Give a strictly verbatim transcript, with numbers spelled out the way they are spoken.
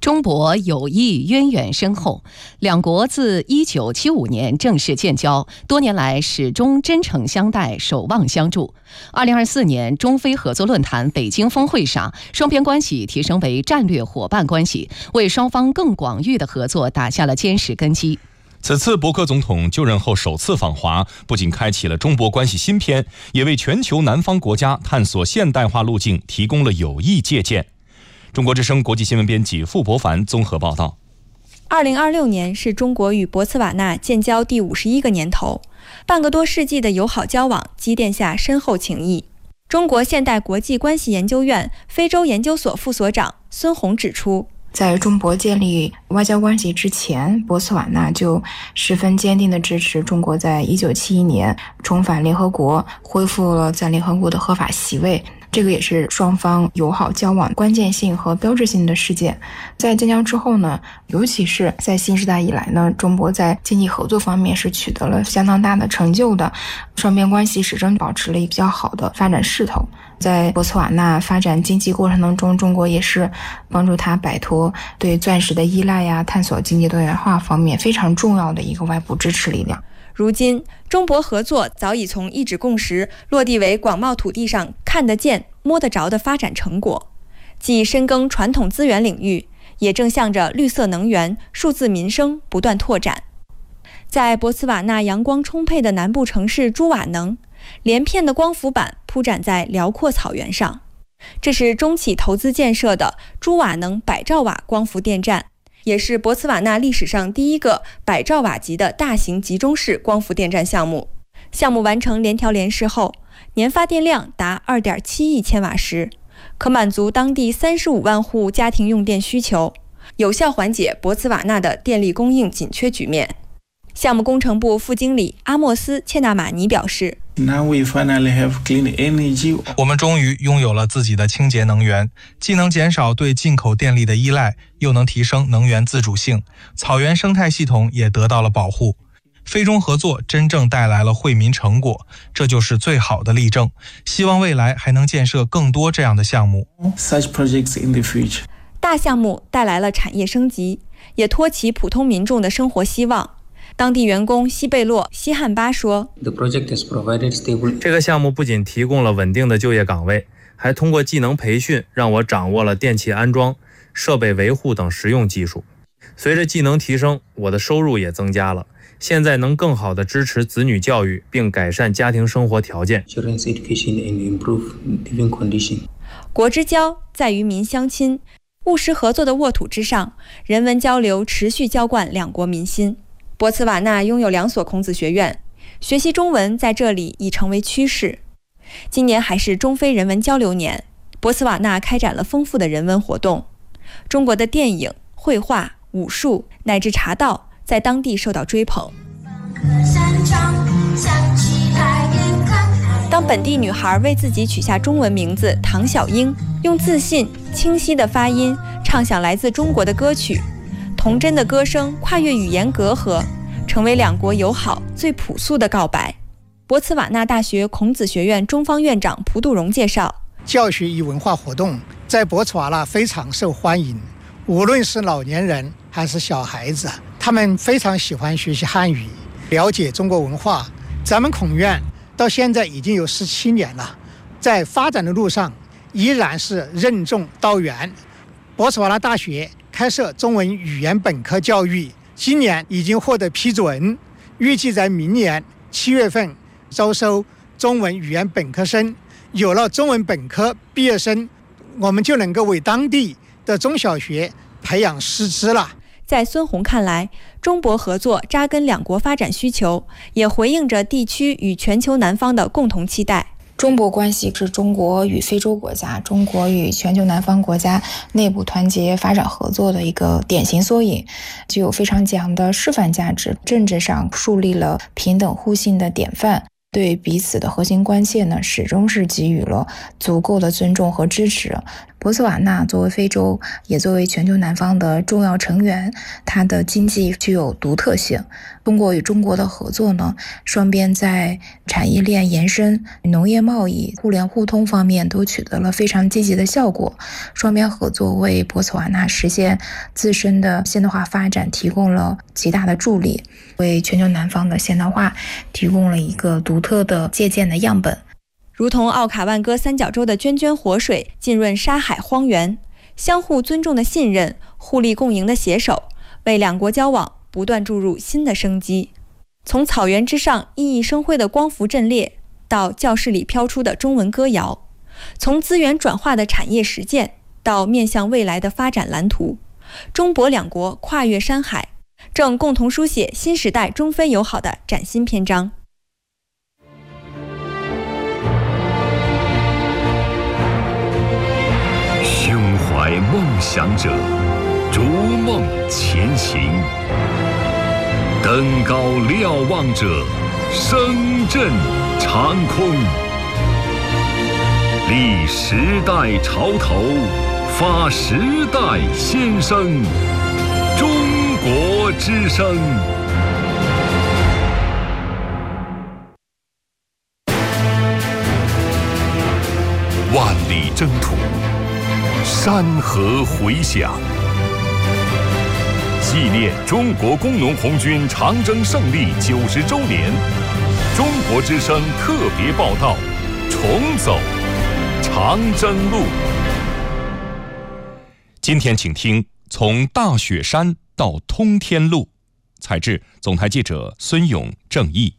中博友谊渊源深厚，两国自一九七五年正式建交，多年来始终真诚相待，守望相助。二零二四年中非合作论坛北京峰会上，双边关系提升为战略伙伴关系，为双方更广域的合作打下了坚实根基。 此次伯克总统就任后首次访华，不仅开启了中博关系新篇，也为全球南方国家探索现代化路径提供了有益借鉴。中国之声国际新闻编辑傅博凡综合报道。 二零二六年是中国与博茨瓦纳建交第五十一个年头，半个多世纪的友好交往积淀下深厚情谊。中国现代国际关系研究院非洲研究所副所长孙红指出， 在中博建立外交关系之前，博茨瓦纳就十分坚定地支持中国在一九七一年重返联合国，恢复了在联合国的合法席位。这个也是双方友好交往关键性和标志性的事件。在建交之后呢，尤其是在新时代以来呢，中国在经济合作方面是取得了相当大的成就的，双边关系始终保持了一个比较好的发展势头。在博茨瓦纳发展经济过程当中，中国也是帮助他摆脱对钻石的依赖呀，探索经济多元化方面非常重要的一个外部支持力量。 如今，中博合作早已从一纸共识落地为广袤土地上看得见、摸得着的发展成果，既深耕传统资源领域，也正向着绿色能源、数字民生不断拓展。在博茨瓦纳阳光充沛的南部城市朱瓦能，连片的光伏板铺展在辽阔草原上，这是中企投资建设的朱瓦能百兆瓦光伏电站，也是博茨瓦纳历史上第一个百兆瓦级的大型集中式光伏电站项目。项目完成联调联试后，年发电量达 二点七亿千瓦时，可满足当地三十五万户家庭用电需求，有效缓解博茨瓦纳的电力供应紧缺局面。项目工程部副经理阿莫斯·切纳马尼表示， Now we finally have clean energy. 我们终于拥有了自己的清洁能源，既能减少对进口电力的依赖，又能提升能源自主性，草原生态系统也得到了保护。非中合作真正带来了惠民成果，这就是最好的例证。希望未来还能建设更多这样的项目。 Such projects in the future. 大项目带来了产业升级，也托起普通民众的生活希望。当地员工西贝洛·西汉巴说， 这个项目不仅提供了稳定的就业岗位，还通过技能培训让我掌握了电器安装、设备维护等实用技术。随着技能提升，我的收入也增加了，现在能更好地支持子女教育，并改善家庭生活条件。 国之交在于民相亲，务实合作的沃土之上，人文交流持续浇灌两国民心。博茨瓦纳拥有两所孔子学院，学习中文在这里已成为趋势。今年还是中非人文交流年，博茨瓦纳开展了丰富的人文活动。中国的电影、绘画、武术乃至茶道在当地受到追捧。当本地女孩为自己取下中文名字唐小英，用自信、清晰的发音唱响来自中国的歌曲，童真的歌声跨越语言隔阂，成为两国友好最朴素的告白。博茨瓦纳大学孔子学院中方院长蒲杜荣介绍， 教学与文化活动在博茨瓦纳非常受欢迎，无论是老年人还是小孩子，他们非常喜欢学习汉语，了解中国文化。咱们孔院到现在已经有十七年了，在发展的路上依然是任重道远。博茨瓦纳大学开设中文语言本科教育，今年已经获得批准，预计在明年七月份招收中文语言本科生。有了中文本科毕业生，我们就能够为当地的中小学培养师资了。 在孙红看来，中博合作扎根两国发展需求，也回应着地区与全球南方的共同期待。 中博关系是中国与非洲国家、中国与全球南方国家内部团结发展合作的一个典型缩影，具有非常强的示范价值，政治上树立了平等互信的典范。 对彼此的核心关切呢，始终是给予了足够的尊重和支持。博茨瓦纳作为非洲，也作为全球南方的重要成员，它的经济具有独特性。通过与中国的合作呢，双边在产业链延伸、农业贸易、互联互通方面都取得了非常积极的效果。双边合作为博茨瓦纳实现自身的现代化发展提供了极大的助力，为全球南方的现代化提供了一个独特的借鉴的样本。 如同奥卡万戈三角洲的涓涓活水浸润沙海荒原，相互尊重的信任、互利共赢的携手，为两国交往不断注入新的生机。从草原之上熠熠生辉的光伏阵列，到教室里飘出的中文歌谣，从资源转化的产业实践，到面向未来的发展蓝图，中博两国跨越山海，正共同书写新时代中非友好的崭新篇章。 胸怀梦想者，逐梦前行；登高瞭望者，声震长空。立时代潮头，发时代先声。中国之声。万里征途，山河回响，纪念中国工农红军长征胜利九十周年，中国之声特别报道：重走长征路。 今天请听从大雪山到通天路，采制总台记者孙勇、郑毅。